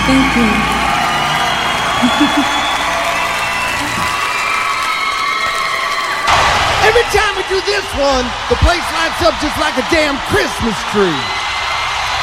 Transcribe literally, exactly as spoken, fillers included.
Thank you. Every time we do this one, the place lights up just like a damn Christmas tree.